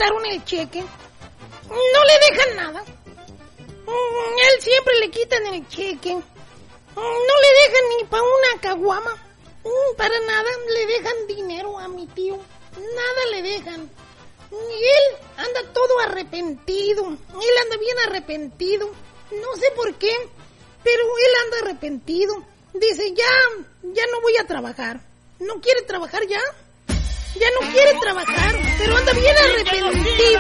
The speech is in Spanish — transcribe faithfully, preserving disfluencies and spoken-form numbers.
quitaron el cheque. No le dejan nada. Él siempre le quitan el cheque. No le dejan ni para una caguama. Para nada le dejan dinero a mi tío. Nada le dejan. Y él anda todo arrepentido. Él anda bien arrepentido. No sé por qué, pero él anda arrepentido. Dice, ya, ya no voy a trabajar. ¿No quiere trabajar ya? Ya no quiere trabajar, pero anda bien arrepentido.